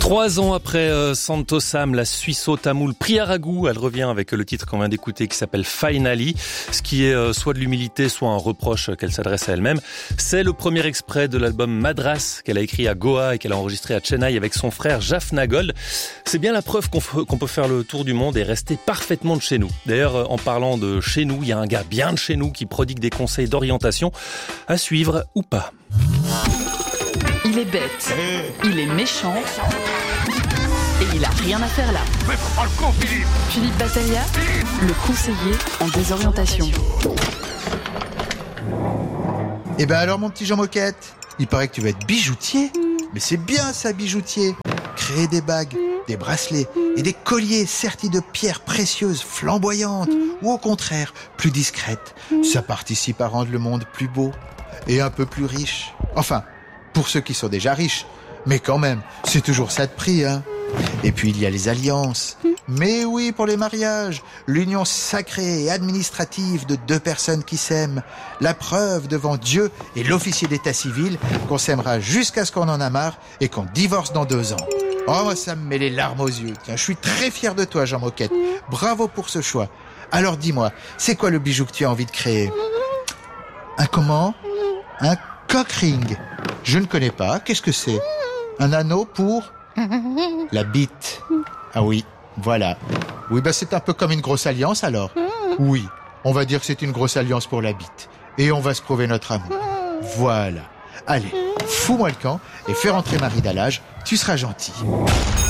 3 ans après Santo Sam, la Suisseau-Tamoule pris à ragout, elle revient avec le titre qu'on vient d'écouter qui s'appelle Finally, ce qui est soit de l'humilité, soit un reproche qu'elle s'adresse à elle-même. C'est le premier extrait de l'album Madras qu'elle a écrit à Goa et qu'elle a enregistré à Chennai avec son frère Jaffna Gold. C'est bien la preuve qu'on peut faire le tour du monde et rester parfaitement de chez nous. D'ailleurs, en parlant de chez nous, il y a un gars bien de chez nous qui prodigue des conseils d'orientation à suivre ou pas. Il est bête, il est méchant et il a rien à faire là. Mais faut pas le con, Philippe. Philippe Battaglia, le conseiller en désorientation. Eh ben alors mon petit Jean Moquette, il paraît que tu vas être bijoutier. Mais c'est bien ça, bijoutier. Créer des bagues, des bracelets et des colliers sertis de pierres précieuses, flamboyantes ou au contraire plus discrètes. Ça participe à rendre le monde plus beau et un peu plus riche. Enfin, pour ceux qui sont déjà riches. Mais quand même, c'est toujours ça de prix, hein. Et puis il y a les alliances. Mais oui, pour les mariages, l'union sacrée et administrative de deux personnes qui s'aiment. La preuve devant Dieu et l'officier d'état civil qu'on s'aimera jusqu'à ce qu'on en a marre et qu'on divorce dans 2 ans. Oh, moi, ça me met les larmes aux yeux. Tiens, je suis très fier de toi, Jean Moquette. Bravo pour ce choix. Alors dis-moi, c'est quoi le bijou que tu as envie de créer ? Un comment ? Un cock ring. Je ne connais pas. Qu'est-ce que c'est ? Un anneau pour la bite. Ah oui, voilà. Oui, c'est un peu comme une grosse alliance alors. Oui, on va dire que c'est une grosse alliance pour la bite. Et on va se prouver notre amour. Voilà. Allez, fous-moi le camp et fais rentrer Marie Dallage. Tu seras gentil.